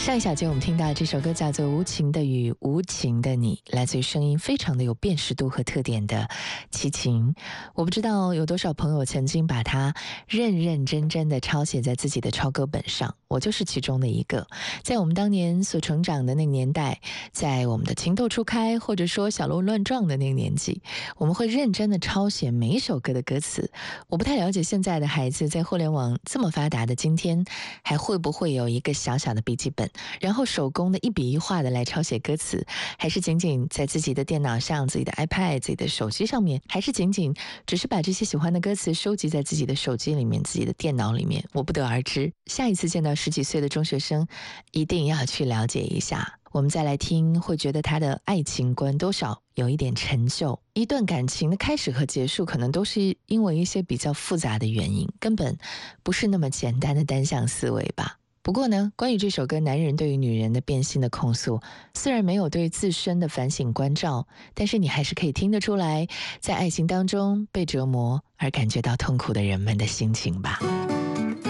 上一小节我们听到这首歌叫做《无情的雨，无情的你》，来自于声音非常的有辨识度和特点的齐秦。我不知道有多少朋友曾经把它认认真真的抄写在自己的抄歌本上，我就是其中的一个。在我们当年所成长的那个年代，在我们的情窦初开或者说小鹿乱撞的那个年纪，我们会认真的抄写每一首歌的歌词。我不太了解现在的孩子在互联网这么发达的今天，还会不会有一个小小的笔记本，然后手工的一笔一画的来抄写歌词，还是仅仅在自己的电脑上、自己的 iPad、自己的手机上面，还是仅仅只是把这些喜欢的歌词收集在自己的手机里面、自己的电脑里面，我不得而知。下一次见到十几岁的中学生，一定要去了解一下。我们再来听，会觉得他的爱情观多少有一点陈旧，一段感情的开始和结束可能都是因为一些比较复杂的原因，根本不是那么简单的单向思维吧。不过呢，关于这首歌男人对于女人的变心的控诉，虽然没有对自身的反省关照，但是你还是可以听得出来，在爱情当中被折磨而感觉到痛苦的人们的心情吧。